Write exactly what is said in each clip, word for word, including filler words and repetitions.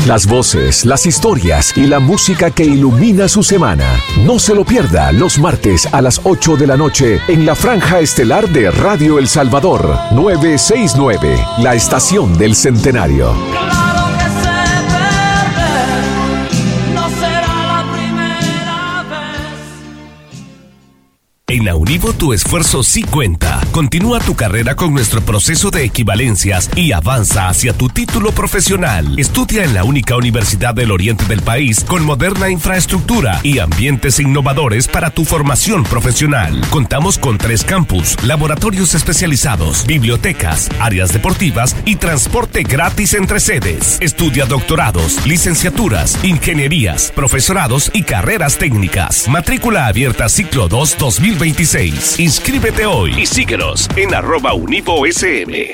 Las voces, las historias y la música que ilumina su semana. No se lo pierda los martes a las ocho de la noche en la franja estelar de Radio El Salvador, novecientos sesenta y nueve, la estación del centenario. En la Univo tu esfuerzo sí cuenta. Continúa tu carrera con nuestro proceso de equivalencias y avanza hacia tu título profesional. Estudia en la única universidad del oriente del país con moderna infraestructura y ambientes innovadores para tu formación profesional. Contamos con tres campus, laboratorios especializados, bibliotecas, áreas deportivas y transporte gratis entre sedes. Estudia doctorados, licenciaturas, ingenierías, profesorados y carreras técnicas. Matrícula abierta ciclo dos dos mil veintiséis. Inscríbete hoy y síguenos en arroba Univo S M.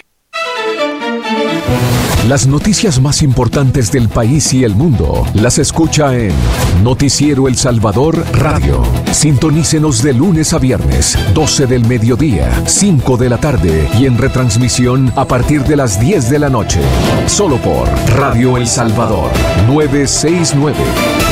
Las noticias más importantes del país y el mundo las escucha en Noticiero El Salvador Radio. Sintonícenos de lunes a viernes, doce del mediodía, cinco de la tarde y en retransmisión a partir de las diez de la noche. Solo por Radio El Salvador, novecientos sesenta y nueve.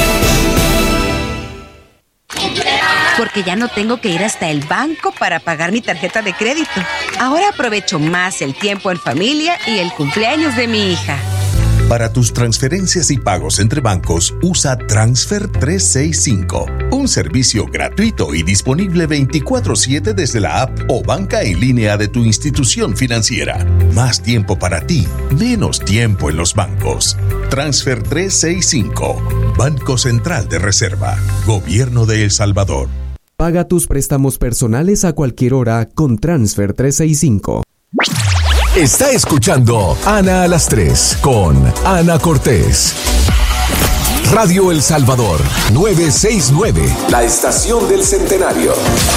Porque ya no tengo que ir hasta el banco para pagar mi tarjeta de crédito. Ahora aprovecho más el tiempo en familia y el cumpleaños de mi hija. Para tus transferencias y pagos entre bancos, usa Transfer trescientos sesenta y cinco, un servicio gratuito y disponible veinticuatro siete desde la app o banca en línea de tu institución financiera. Más tiempo para ti, menos tiempo en los bancos. Transfer trescientos sesenta y cinco, Banco Central de Reserva, Gobierno de El Salvador. Paga tus préstamos personales a cualquier hora con Transfer trescientos sesenta y cinco. Está escuchando Ana a las tres con Ana Cortés. Radio El Salvador, novecientos sesenta y nueve, la estación del centenario.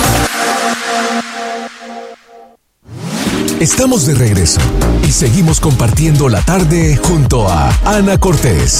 Estamos de regreso y seguimos compartiendo la tarde junto a Ana Cortés.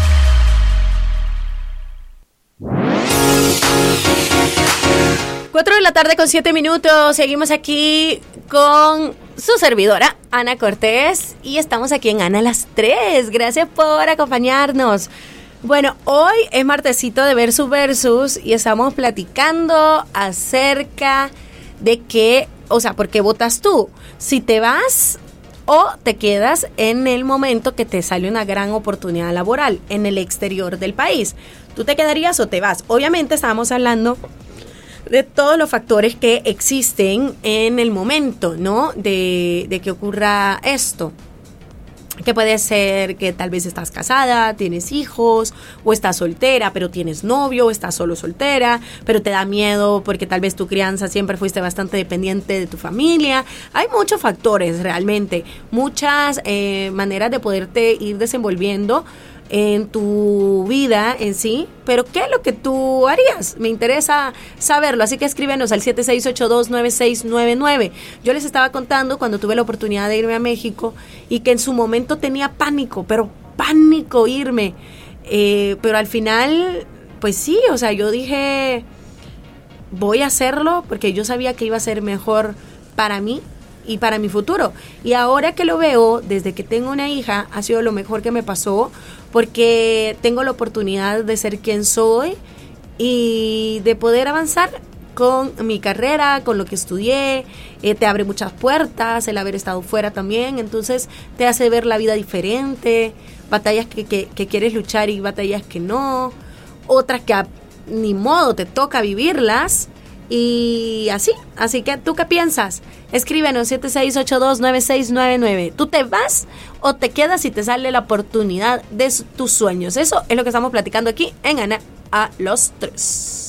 Cuatro de la tarde con siete minutos. Seguimos aquí con su servidora, Ana Cortés, y estamos aquí en Ana a las tres. Gracias por acompañarnos. Bueno, hoy es martesito de Versus Versus y estamos platicando acerca de que, o sea, ¿por qué votas tú? Si te vas o te quedas en el momento que te sale una gran oportunidad laboral en el exterior del país. ¿Tú te quedarías o te vas? Obviamente estábamos hablando de todos los factores que existen en el momento, ¿no? De, de que ocurra esto. Que puede ser que tal vez estás casada, tienes hijos, o estás soltera, pero tienes novio, o estás solo soltera, pero te da miedo porque tal vez tu crianza siempre fuiste bastante dependiente de tu familia. Hay muchos factores realmente, muchas eh, maneras de poderte ir desenvolviendo en tu vida en sí, pero ¿qué es lo que tú harías? Me interesa saberlo, así que escríbenos al siete seis ocho dos nueve seis nueve nueve. Yo les estaba contando cuando tuve la oportunidad de irme a México y que en su momento tenía pánico, pero pánico irme, eh, pero al final, pues sí, o sea, yo dije, voy a hacerlo porque yo sabía que iba a ser mejor para mí y para mi futuro. Y ahora que lo veo, desde que tengo una hija, ha sido lo mejor que me pasó, porque tengo la oportunidad de ser quien soy y de poder avanzar con mi carrera, con lo que estudié. Eh, te abre muchas puertas el haber estado fuera también, entonces te hace ver la vida diferente, batallas que, que, que quieres luchar y batallas que no, otras que a, ni modo te toca vivirlas. Y así, así que ¿tú qué piensas? Escríbenos siete seis ocho dos nueve seis nueve nueve. ¿Tú te vas o te quedas si te sale la oportunidad de tus sueños? Eso es lo que estamos platicando aquí en Ana a los tres.